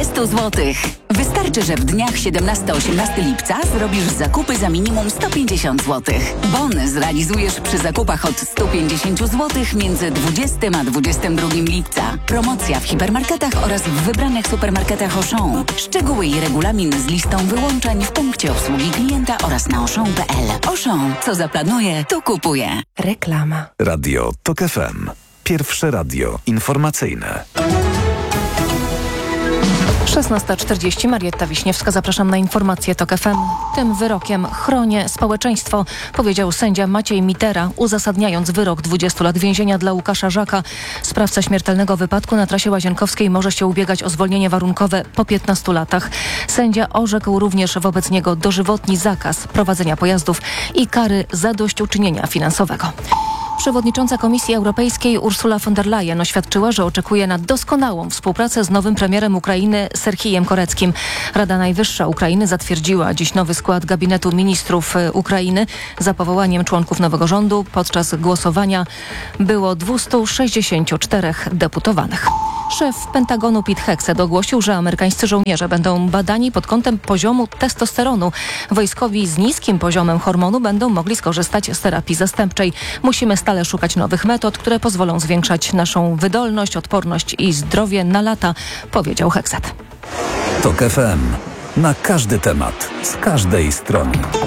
30 zł. Wystarczy, że w dniach 17-18 lipca zrobisz zakupy za minimum 150 zł. Bon zrealizujesz przy zakupach od 150 zł między 20 a 22 lipca. Promocja w hipermarketach oraz w wybranych supermarketach Auchan. Szczegóły i regulamin z listą wyłączeń w punkcie obsługi klienta oraz na auchan.pl. Auchan, co zaplanuje, to kupuje. Reklama. Radio TOK FM. Pierwsze radio informacyjne. 16:40, Marietta Wiśniewska, zapraszam na informacje TOK FM. Tym wyrokiem chronię społeczeństwo, powiedział sędzia Maciej Mitera, uzasadniając wyrok 20 lat więzienia dla Łukasza Żaka. Sprawca śmiertelnego wypadku na trasie Łazienkowskiej może się ubiegać o zwolnienie warunkowe po 15 latach. Sędzia orzekł również wobec niego dożywotni zakaz prowadzenia pojazdów i kary zadośćuczynienia finansowego. Przewodnicząca Komisji Europejskiej Ursula von der Leyen oświadczyła, że oczekuje na doskonałą współpracę z nowym premierem Ukrainy Serhijem Koreckim. Rada Najwyższa Ukrainy zatwierdziła dziś nowy skład gabinetu ministrów Ukrainy. Za powołaniem członków nowego rządu podczas głosowania było 264 deputowanych. Szef Pentagonu Pete Hegseth ogłosił, że amerykańscy żołnierze będą badani pod kątem poziomu testosteronu. Wojskowi z niskim poziomem hormonu będą mogli skorzystać z terapii zastępczej. Musimy stale szukać nowych metod, które pozwolą zwiększać naszą wydolność, odporność i zdrowie na lata, powiedział Hegseth. TOK FM. Na każdy temat, z każdej strony.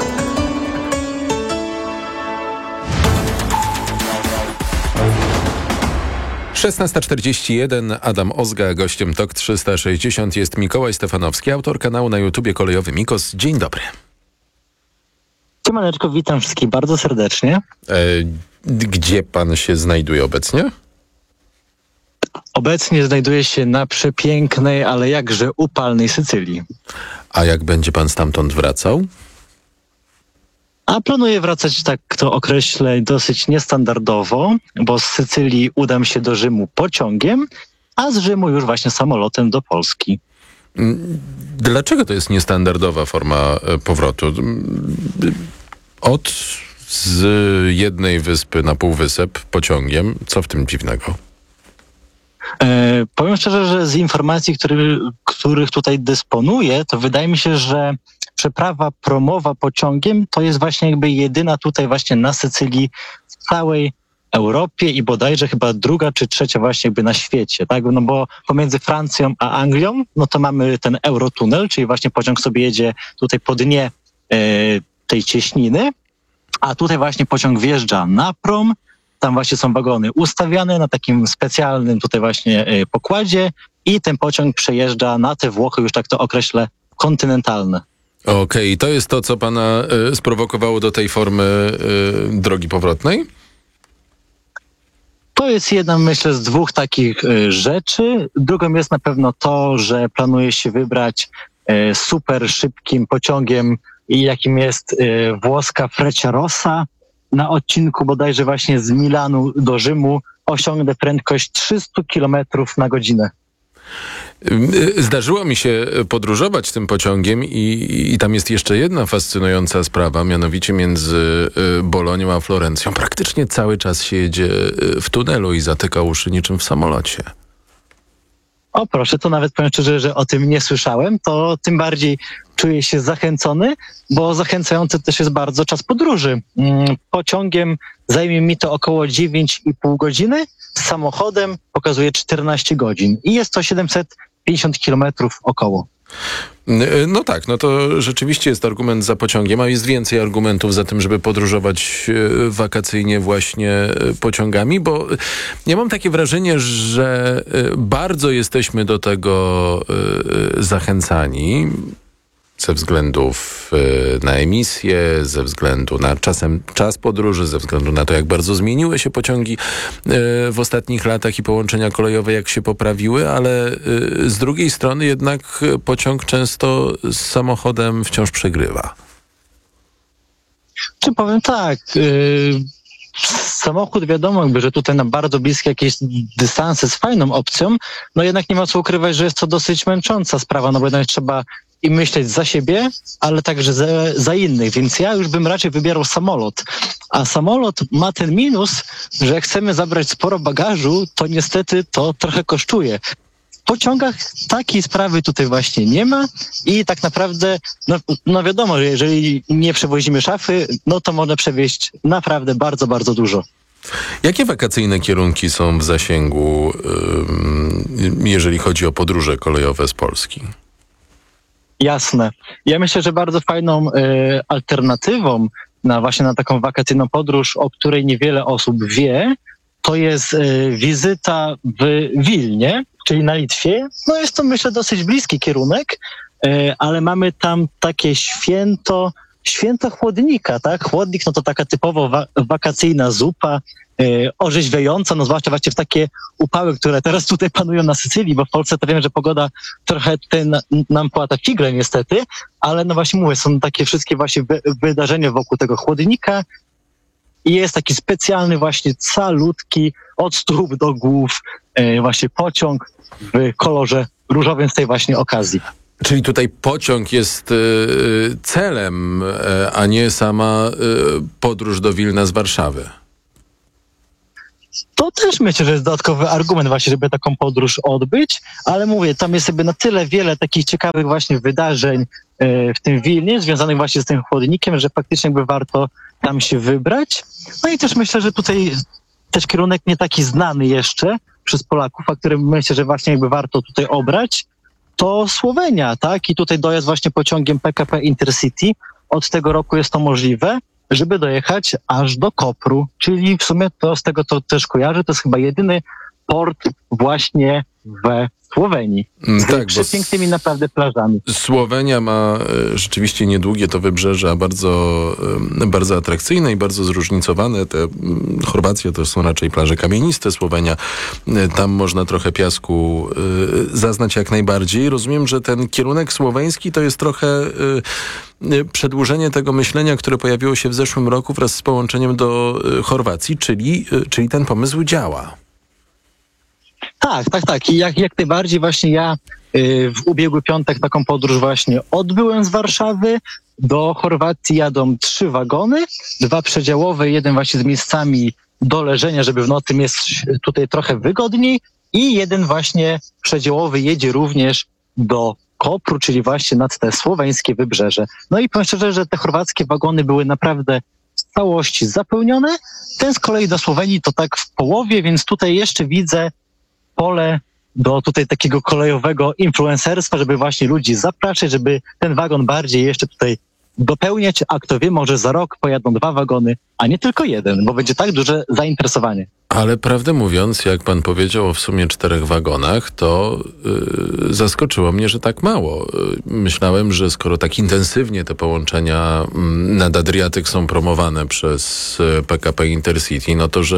Szesnasta 41, Adam Ozga, gościem TOK 360 jest Mikołaj Stefanowski, autor kanału na YouTubie Kolejowy Mikos. Dzień dobry. Siemaneczko, witam wszystkich bardzo serdecznie. Gdzie pan się znajduje obecnie? Obecnie znajduję się na przepięknej, ale jakże upalnej Sycylii. A jak będzie pan stamtąd wracał? A planuję wracać, tak to określę, dosyć niestandardowo, bo z Sycylii udam się do Rzymu pociągiem, a z Rzymu już właśnie samolotem do Polski. Dlaczego to jest niestandardowa forma powrotu? Z jednej wyspy na półwysep pociągiem. Co w tym dziwnego? Powiem szczerze, że z informacji, których tutaj dysponuję, to wydaje mi się, że przeprawa promowa pociągiem to jest właśnie jakby jedyna tutaj właśnie na Sycylii w całej Europie i bodajże chyba druga czy trzecia właśnie jakby na świecie, tak? No bo pomiędzy Francją a Anglią, no to mamy ten Eurotunel, czyli właśnie pociąg sobie jedzie tutaj po dnie tej cieśniny, a tutaj właśnie pociąg wjeżdża na prom, tam właśnie są wagony ustawiane na takim specjalnym tutaj właśnie pokładzie i ten pociąg przejeżdża na te Włochy, już tak to określę, kontynentalne. Okej, to jest to, co pana sprowokowało do tej formy drogi powrotnej? To jest jedna, myślę, z dwóch takich rzeczy. Drugą jest na pewno to, że planuję się wybrać super szybkim pociągiem, jakim jest włoska Frecciarossa. Na odcinku bodajże właśnie z Milanu do Rzymu osiągnę prędkość 300 km na godzinę. Zdarzyło mi się podróżować tym pociągiem i tam jest jeszcze jedna fascynująca sprawa, mianowicie między Bolonią a Florencją. Praktycznie cały czas się jedzie w tunelu i zatyka uszy niczym w samolocie. O proszę, to nawet powiem szczerze, że o tym nie słyszałem, to tym bardziej czuję się zachęcony, bo zachęcający też jest bardzo czas podróży. Pociągiem zajmie mi to około 9,5 godziny, samochodem pokazuje 14 godzin i jest to 750 kilometrów około. No tak, no to rzeczywiście jest argument za pociągiem, a jest więcej argumentów za tym, żeby podróżować wakacyjnie właśnie pociągami, bo ja mam takie wrażenie, że bardzo jesteśmy do tego zachęcani ze względów na emisję, ze względu na czas podróży, ze względu na to, jak bardzo zmieniły się pociągi w ostatnich latach i połączenia kolejowe, jak się poprawiły, ale z drugiej strony jednak pociąg często z samochodem wciąż przegrywa. Czy powiem tak, samochód wiadomo jakby, że tutaj na bardzo bliskie jakieś dystanse jest fajną opcją, no jednak nie ma co ukrywać, że jest to dosyć męcząca sprawa, no bo jednak trzeba i myśleć za siebie, ale także za innych, więc ja już bym raczej wybierał samolot. A samolot ma ten minus, że jak chcemy zabrać sporo bagażu, to niestety to trochę kosztuje. W pociągach takiej sprawy tutaj właśnie nie ma i tak naprawdę, no wiadomo, że jeżeli nie przewozimy szafy, no to można przewieźć naprawdę bardzo, bardzo dużo. Jakie wakacyjne kierunki są w zasięgu, jeżeli chodzi o podróże kolejowe z Polski? Jasne. Ja myślę, że bardzo fajną alternatywą na taką wakacyjną podróż, o której niewiele osób wie, to jest wizyta w Wilnie, czyli na Litwie. No jest to, myślę, dosyć bliski kierunek, ale mamy tam takie święto chłodnika, tak? Chłodnik, no to taka typowo wakacyjna zupa, orzeźwiająca, no zwłaszcza właśnie w takie upały, które teraz tutaj panują na Sycylii, bo w Polsce to wiem, że pogoda trochę tutaj nam płata figle niestety, ale no właśnie mówię, są takie wszystkie właśnie wydarzenia wokół tego chłodnika i jest taki specjalny właśnie calutki od stóp do głów właśnie pociąg w kolorze różowym z tej właśnie okazji. Czyli tutaj pociąg jest celem, a nie sama podróż do Wilna z Warszawy. To też myślę, że jest dodatkowy argument właśnie, żeby taką podróż odbyć, ale mówię, tam jest sobie na tyle wiele takich ciekawych właśnie wydarzeń w tym Wilnie, związanych właśnie z tym chłodnikiem, że faktycznie jakby warto tam się wybrać. No i też myślę, że tutaj też kierunek nie taki znany jeszcze przez Polaków, a który myślę, że właśnie jakby warto tutaj obrać, to Słowenia, tak? I tutaj dojazd właśnie pociągiem PKP Intercity. Od tego roku jest to możliwe, żeby dojechać aż do Kopru, czyli w sumie to z tego to też kojarzę, to jest chyba jedyny port właśnie we Słowenii. Z Tak, przepięknymi naprawdę plażami. Słowenia ma rzeczywiście niedługie to wybrzeże, a bardzo atrakcyjne i bardzo zróżnicowane. Chorwacja to są raczej plaże kamieniste, Słowenia, tam można trochę piasku zaznać jak najbardziej. Rozumiem, że ten kierunek słoweński to jest trochę przedłużenie tego myślenia, które pojawiło się w zeszłym roku wraz z połączeniem do Chorwacji, czyli ten pomysł działa. Tak. I jak najbardziej właśnie ja w ubiegły piątek taką podróż właśnie odbyłem z Warszawy. Do Chorwacji jadą 3 wagony, 2 przedziałowe, jeden właśnie z miejscami do leżenia, żeby w nocy jest tutaj trochę wygodniej i jeden właśnie przedziałowy jedzie również do Kopru, czyli właśnie nad te słoweńskie wybrzeże. No i powiem szczerze, że te chorwackie wagony były naprawdę w całości zapełnione. Ten z kolei do Słowenii to tak w połowie, więc tutaj jeszcze widzę pole do tutaj takiego kolejowego influencerstwa, żeby właśnie ludzi zapraszać, żeby ten wagon bardziej jeszcze tutaj dopełniać, a kto wie, może za rok pojadą 2 wagony, a nie tylko jeden, bo będzie tak duże zainteresowanie. Ale prawdę mówiąc, jak pan powiedział o w sumie 4 wagonach, to zaskoczyło mnie, że tak mało. Myślałem, że skoro tak intensywnie te połączenia nad Adriatyk są promowane przez PKP Intercity, no to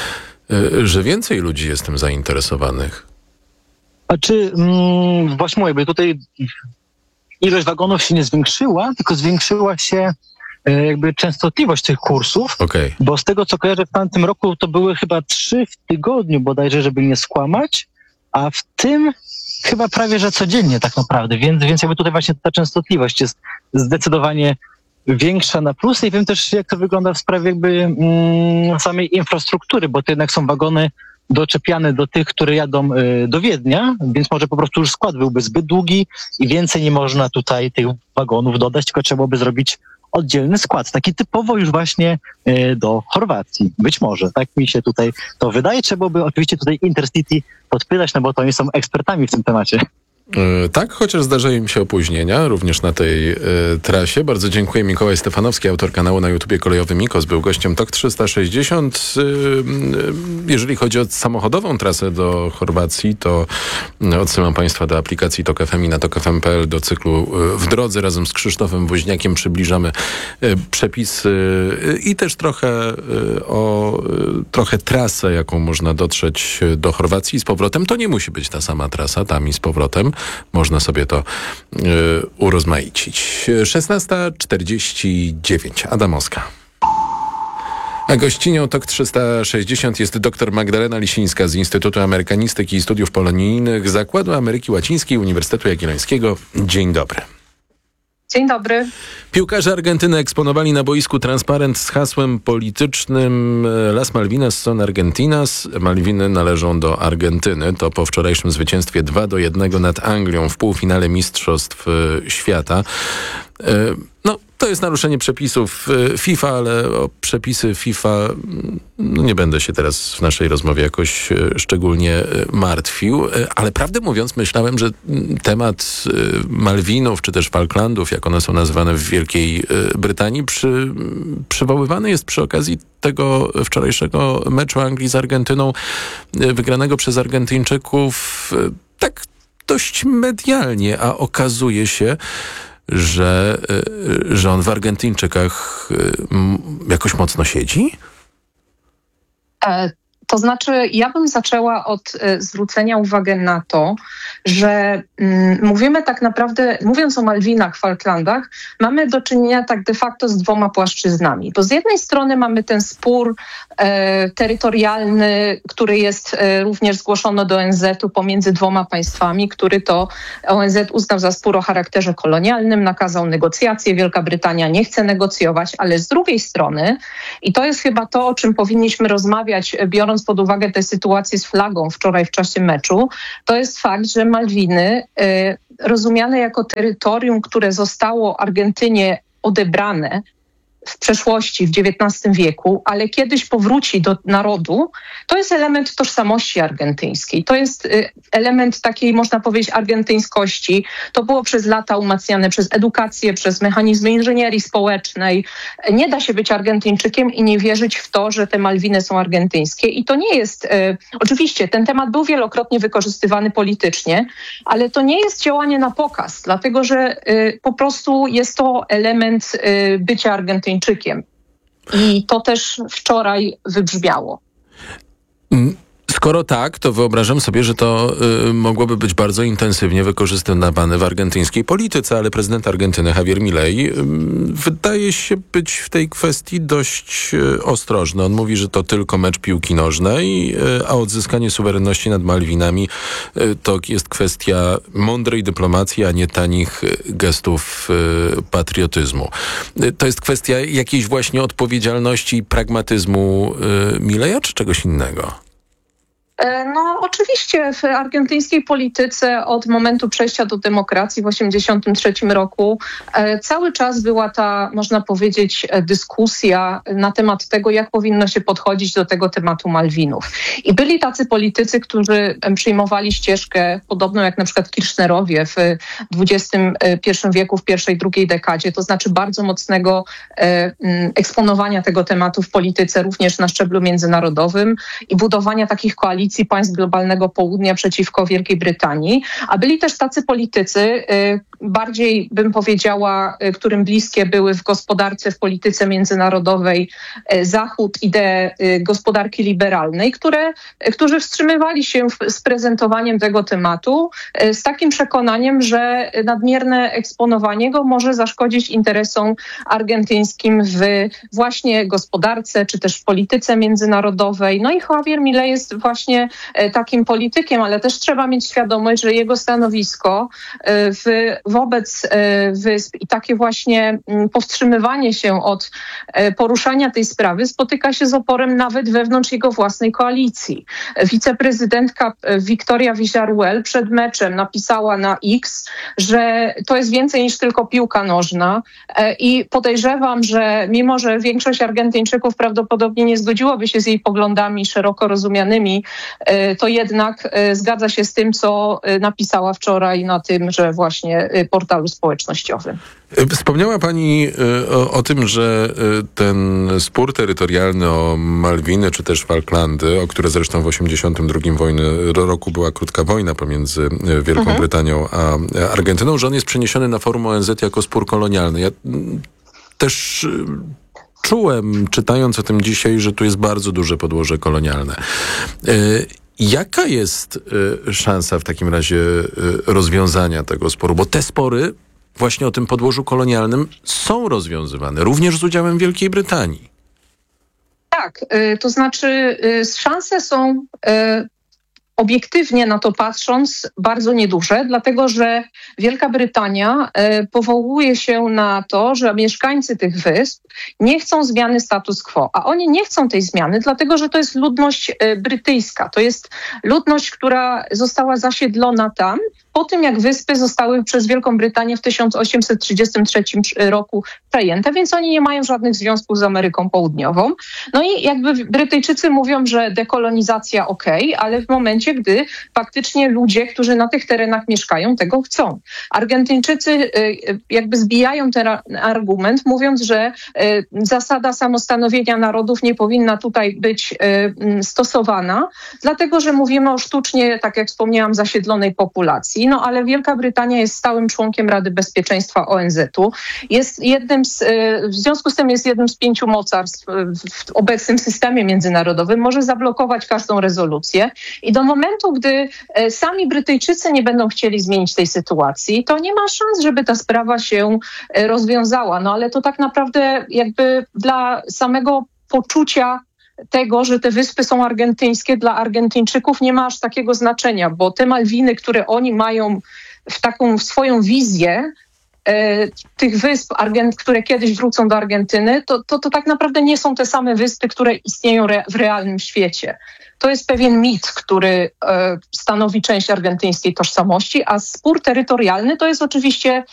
że więcej ludzi jest tym zainteresowanych. A czy właśnie mówię, tutaj ilość wagonów się nie zwiększyła, tylko zwiększyła się jakby częstotliwość tych kursów, bo z tego co kojarzę w tamtym roku to były chyba 3 w tygodniu bodajże, żeby nie skłamać, a w tym chyba prawie, że codziennie tak naprawdę, więc jakby tutaj właśnie ta częstotliwość jest zdecydowanie większa na plus. Nie wiem też, jak to wygląda w sprawie jakby samej infrastruktury, bo to jednak są wagony doczepiane do tych, które jadą do Wiednia, więc może po prostu już skład byłby zbyt długi i więcej nie można tutaj tych wagonów dodać, tylko trzeba by zrobić oddzielny skład, taki typowo już właśnie do Chorwacji. Być może, tak mi się tutaj to wydaje. Trzeba by oczywiście tutaj Intercity podpytać, no bo to oni są ekspertami w tym temacie. Tak, chociaż zdarzają mi się opóźnienia również na tej trasie. Bardzo dziękuję. Mikołaj Stefanowski, autor kanału na YouTubie Kolejowy Mikos, był gościem TOK 360. Jeżeli chodzi o samochodową trasę do Chorwacji, to odsyłam Państwa do aplikacji TOK FM i na tokfm.pl do cyklu W drodze. Razem z Krzysztofem Woźniakiem przybliżamy przepisy i też trochę trasę, jaką można dotrzeć do Chorwacji i z powrotem. To nie musi być ta sama trasa, tam i z powrotem. Można sobie to urozmaicić. 16:49. Adamowska. A gościnią TOK 360 jest dr Magdalena Lisińska z Instytutu Amerykanistyki i Studiów Polonijnych Zakładu Ameryki Łacińskiej Uniwersytetu Jagiellońskiego. Dzień dobry. Dzień dobry. Piłkarze Argentyny eksponowali na boisku transparent z hasłem politycznym Las Malvinas son Argentinas. Malwiny należą do Argentyny. To po wczorajszym zwycięstwie 2-1 nad Anglią w półfinale Mistrzostw Świata. To jest naruszenie przepisów FIFA, ale o przepisy FIFA nie będę się teraz w naszej rozmowie jakoś szczególnie martwił. Ale prawdę mówiąc, myślałem, że temat Malwinów, czy też Falklandów, jak one są nazywane w Wielkiej Brytanii, przywoływany jest przy okazji tego wczorajszego meczu Anglii z Argentyną, wygranego przez Argentyńczyków tak dość medialnie, a okazuje się, że on w Argentyńczykach jakoś mocno siedzi? To znaczy, ja bym zaczęła od zwrócenia uwagi na to, że mówimy tak naprawdę, mówiąc o Malwinach, Falklandach, mamy do czynienia tak de facto z dwoma płaszczyznami. Bo z jednej strony mamy ten spór terytorialny, który jest również zgłoszony do ONZ-u pomiędzy dwoma państwami, który to ONZ uznał za spór o charakterze kolonialnym, nakazał negocjacje, Wielka Brytania nie chce negocjować, ale z drugiej strony, i to jest chyba to, o czym powinniśmy rozmawiać, biorąc pod uwagę tę sytuację z flagą wczoraj w czasie meczu, to jest fakt, że Malwiny rozumiane jako terytorium, które zostało Argentynie odebrane w przeszłości, w XIX wieku, ale kiedyś powróci do narodu, to jest element tożsamości argentyńskiej. To jest element takiej, można powiedzieć, argentyńskości. To było przez lata umacniane przez edukację, przez mechanizmy inżynierii społecznej. Nie da się być Argentyńczykiem i nie wierzyć w to, że te Malwiny są argentyńskie. I to nie jest... Oczywiście ten temat był wielokrotnie wykorzystywany politycznie, ale to nie jest działanie na pokaz, dlatego że po prostu jest to element bycia Argentyńczykiem. I to też wczoraj wybrzmiało. Skoro tak, to wyobrażam sobie, że to mogłoby być bardzo intensywnie wykorzystywane w argentyńskiej polityce, ale prezydent Argentyny Javier Milei wydaje się być w tej kwestii dość ostrożny. On mówi, że to tylko mecz piłki nożnej, a odzyskanie suwerenności nad Malwinami to jest kwestia mądrej dyplomacji, a nie tanich gestów patriotyzmu. To jest kwestia jakiejś właśnie odpowiedzialności i pragmatyzmu Mileja, czy czegoś innego? No oczywiście w argentyńskiej polityce od momentu przejścia do demokracji w 1983 roku cały czas była ta, można powiedzieć, dyskusja na temat tego, jak powinno się podchodzić do tego tematu Malwinów. I byli tacy politycy, którzy przyjmowali ścieżkę podobną jak na przykład Kirchnerowie w XXI wieku, w pierwszej, drugiej dekadzie, to znaczy bardzo mocnego eksponowania tego tematu w polityce również na szczeblu międzynarodowym i budowania takich koalicji państw globalnego południa przeciwko Wielkiej Brytanii, a byli też tacy politycy, bardziej bym powiedziała, którym bliskie były w gospodarce, w polityce międzynarodowej Zachód, idee gospodarki liberalnej, którzy wstrzymywali się z prezentowaniem tego tematu z takim przekonaniem, że nadmierne eksponowanie go może zaszkodzić interesom argentyńskim w właśnie gospodarce, czy też w polityce międzynarodowej. No i Javier Milei jest właśnie takim politykiem, ale też trzeba mieć świadomość, że jego stanowisko wobec wysp i takie właśnie powstrzymywanie się od poruszania tej sprawy spotyka się z oporem nawet wewnątrz jego własnej koalicji. Wiceprezydentka Victoria Villarruel przed meczem napisała na X, że to jest więcej niż tylko piłka nożna i podejrzewam, że mimo, że większość Argentyńczyków prawdopodobnie nie zgodziłoby się z jej poglądami szeroko rozumianymi, to jednak zgadza się z tym, co napisała wczoraj na tymże właśnie portalu społecznościowym. Wspomniała Pani o tym, że ten spór terytorialny o Malwiny czy też Falklandy, o które zresztą w 1982 roku była krótka wojna pomiędzy Wielką Brytanią a Argentyną, że on jest przeniesiony na forum ONZ jako spór kolonialny. Ja też czułem, czytając o tym dzisiaj, że tu jest bardzo duże podłoże kolonialne. Jaka jest szansa w takim razie rozwiązania tego sporu? Bo te spory właśnie o tym podłożu kolonialnym są rozwiązywane, również z udziałem Wielkiej Brytanii. Tak, to znaczy szanse są obiektywnie na to patrząc bardzo nieduże, dlatego że Wielka Brytania powołuje się na to, że mieszkańcy tych wysp nie chcą zmiany status quo, a oni nie chcą tej zmiany, dlatego że to jest ludność brytyjska, to jest ludność, która została zasiedlona tam po tym, jak wyspy zostały przez Wielką Brytanię w 1833 roku przejęte, więc oni nie mają żadnych związków z Ameryką Południową. No i jakby Brytyjczycy mówią, że dekolonizacja okej, ale w momencie, gdy faktycznie ludzie, którzy na tych terenach mieszkają, tego chcą. Argentyńczycy jakby zbijają ten argument, mówiąc, że zasada samostanowienia narodów nie powinna tutaj być stosowana, dlatego że mówimy o sztucznie, tak jak wspomniałam, zasiedlonej populacji. No ale Wielka Brytania jest stałym członkiem Rady Bezpieczeństwa ONZ-u. W związku z tym jest jednym z 5 mocarstw w obecnym systemie międzynarodowym. Może zablokować każdą rezolucję. I do momentu, gdy sami Brytyjczycy nie będą chcieli zmienić tej sytuacji, to nie ma szans, żeby ta sprawa się rozwiązała. No ale to tak naprawdę jakby dla samego poczucia tego, że te wyspy są argentyńskie, dla Argentyńczyków nie ma aż takiego znaczenia, bo te Malwiny, które oni mają w swoją wizję tych wysp, które kiedyś wrócą do Argentyny, to tak naprawdę nie są te same wyspy, które istnieją w realnym świecie. To jest pewien mit, który stanowi część argentyńskiej tożsamości, a spór terytorialny to jest oczywiście